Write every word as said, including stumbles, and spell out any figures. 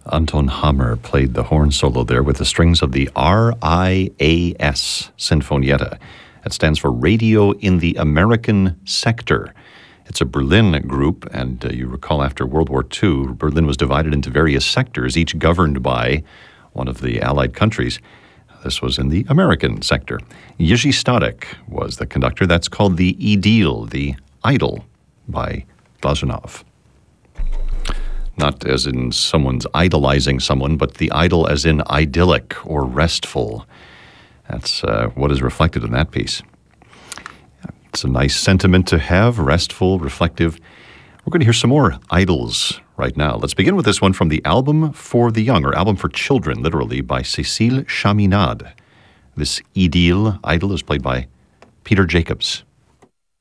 Anton Hammer played the horn solo there with the strings of the R I A S Sinfonietta. It stands for Radio in the American Sector. It's a Berlin group, and uh, you recall after World War Two, Berlin was divided into various sectors, each governed by one of the Allied countries. This was in the American sector. Jiří Stadek was the conductor. That's called the Idyll, the Idyll, by Glazunov. Not as in someone's idolizing someone, but the idyll as in idyllic or restful. That's uh, what is reflected in that piece. It's a nice sentiment to have, restful, reflective. We're going to hear some more idylls right now. Let's begin with this one from the Album for the Young, or Album for Children, literally, by Cécile Chaminade. This Idyll, idyll, is played by Peter Jacobs.